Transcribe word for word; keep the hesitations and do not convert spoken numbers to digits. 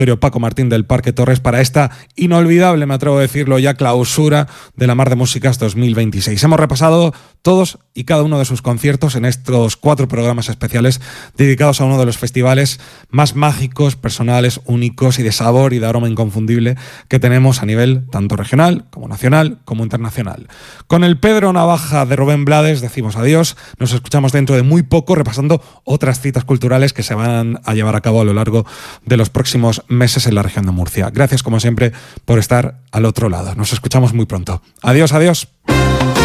Paco Martín del Parque Torres para esta inolvidable, me atrevo a decirlo ya, clausura de la Mar de Músicas dos mil veintiséis. Hemos repasado todos y cada uno de sus conciertos en estos cuatro programas especiales dedicados a uno de los festivales más mágicos, personales, únicos y de sabor y de aroma inconfundible que tenemos a nivel tanto regional como nacional como internacional. Con el Pedro Navaja de Rubén Blades decimos adiós. Nos escuchamos dentro de muy poco repasando otras citas culturales que se van a llevar a cabo a lo largo de los próximos meses en la región de Murcia. Gracias como siempre por estar al otro lado. Nos escuchamos muy pronto. Adiós, adiós.